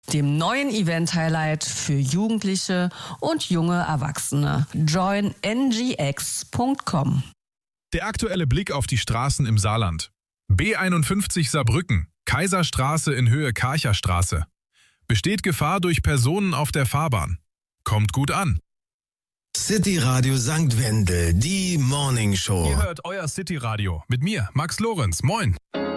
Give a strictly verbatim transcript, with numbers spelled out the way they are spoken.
dem neuen Event-Highlight für Jugendliche und junge Erwachsene. join n g x punkt com. Der aktuelle Blick auf die Straßen im Saarland. B einundfünfzig Saarbrücken, Kaiserstraße in Höhe Karcherstraße. Besteht Gefahr durch Personen auf der Fahrbahn. Kommt gut an. City Radio Sankt Wendel, die Morning Show. Ihr hört euer City Radio mit mir, Max Lorenz. Moin.